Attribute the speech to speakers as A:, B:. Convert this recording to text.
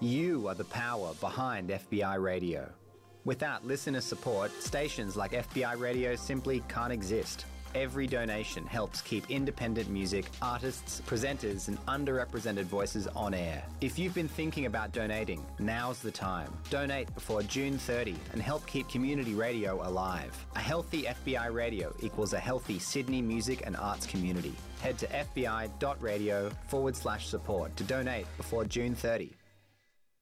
A: You are the power behind FBI Radio. Without listener support, stations like FBI Radio simply can't exist. Every donation helps keep independent music, artists, presenters, and underrepresented voices on air. If you've been thinking about donating, now's the time. Donate before June 30 and help keep community radio alive. A healthy FBI Radio equals a healthy Sydney music and arts community. Head to fbi.radio/support to donate before June 30.